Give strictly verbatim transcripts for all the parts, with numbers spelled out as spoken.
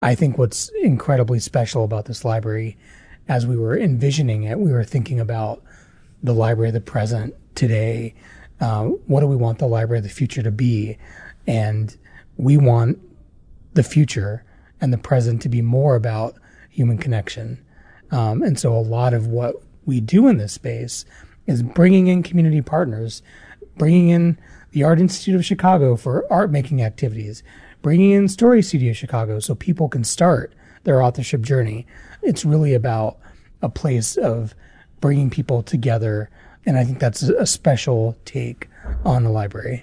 I think what's incredibly special about this library, as we were envisioning it, we were thinking about the library of the present today. Uh, what do we want the library of the future to be? And we want the future and the present to be more about human connection. Um, and so a lot of what we do in this space is bringing in community partners, bringing in the Art Institute of Chicago for art making activities, bringing in Story Studio Chicago so people can start their authorship journey. It's really about a place of bringing people together, and I think that's a special take on the library.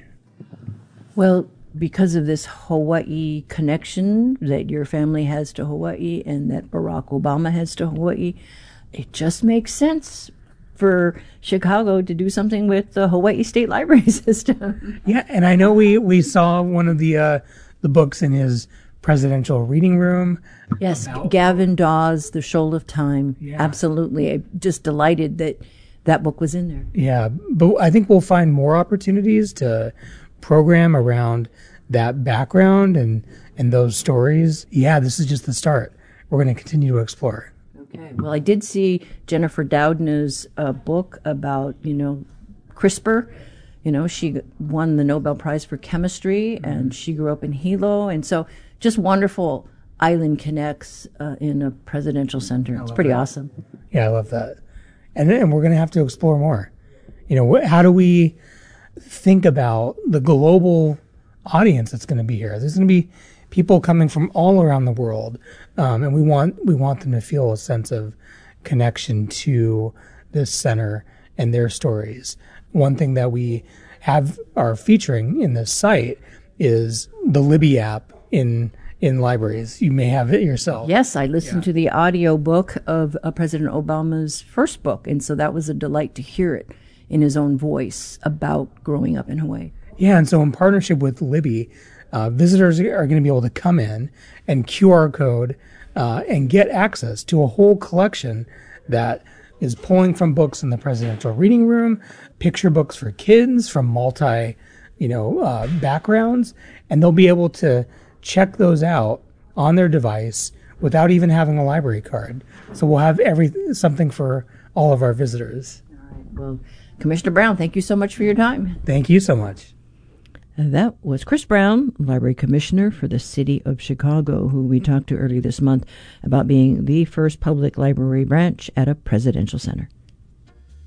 Well, because of this Hawaii connection that your family has to Hawaii and that Barack Obama has to Hawaii, it just makes sense for Chicago to do something with the Hawaii State Library System. Yeah, and I know we, we saw one of the uh, the books in his presidential reading room. Yes, Gavin Dawes, The Shoal of Time. Yeah. Absolutely. I'm just delighted that that book was in there. Yeah, but I think we'll find more opportunities to program around that background and, and those stories. Yeah, this is just the start. We're going to continue to explore. Okay. Well, I did see Jennifer Doudna's uh, book about, you know, CRISPR. You know, she won the Nobel Prize for Chemistry, mm-hmm. and she grew up in Hilo. And so just wonderful Island Connects uh, in a presidential center. It's pretty that. awesome. Yeah, I love that. And then we're going to have to explore more. You know, wh- how do we think about the global audience that's going to be here? There's going to be people coming from all around the world, um, and we want we want them to feel a sense of connection to this center and their stories. One thing that we have are featuring in this site is the Libby app in in libraries. You may have it yourself. Yes, I listened yeah. to the audio book of uh, President Obama's first book, and so that was a delight to hear it in his own voice about growing up in Hawaii. Yeah, and so in partnership with Libby, uh, visitors are going to be able to come in and Q R code uh, and get access to a whole collection that is pulling from books in the presidential reading room, picture books for kids from multi, you know, uh, backgrounds, and they'll be able to check those out on their device without even having a library card. So we'll have every something for all of our visitors. All right. Well, Commissioner Brown, thank you so much for your time. Thank you so much. And that was Chris Brown, Library Commissioner for the City of Chicago, who we talked to earlier this month about being the first public library branch at a presidential center.